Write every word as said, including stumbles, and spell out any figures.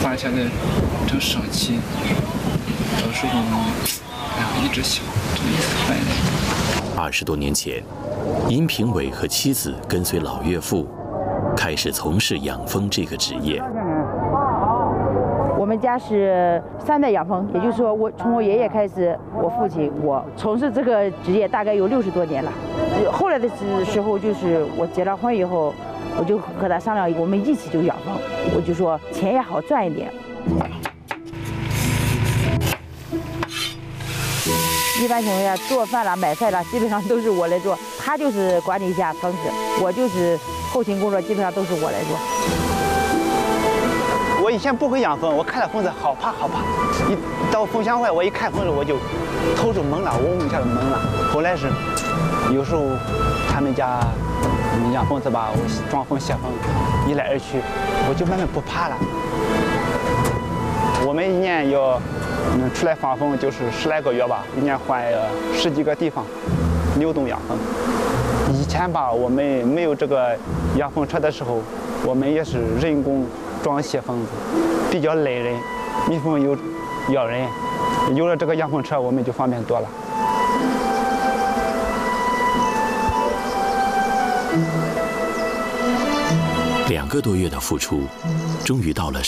发现的成生气，有时候哎呀一直想，真的是烦人。 二十多年前，殷平伟和妻子跟随老岳父，开始从事养蜂这个职业。 我们家是三代养蜂，也就是说，我从我爷爷开始，我父亲我从事这个职业大概有六十多年了。后来的时候，就是我结了婚以后，我就和他商量，我们一起就养蜂。我就说钱也好赚一点。一般情况下，做饭啦、买菜啦，基本上都是我来做。他就是管理一下蜂子，我就是后勤工作，基本上都是我来做。 我以前不会养蜂，我看到蜂子好怕好怕。一到蜂箱外，我一看蜂子我就头就懵了，嗡一下就懵了。后来是有时候他们家养蜂子吧，我装蜂卸蜂，一来二去，我就慢慢不怕了。我们一年要嗯出来放蜂就是十来个月吧，一年换十几个地方流动养蜂。以前吧，我们没有这个养蜂车的时候，我们也是人工装卸蜂子，比较累人，蜜蜂又咬人。有了这个养蜂车，我们就方便多了。 两个多月的付出，终于到了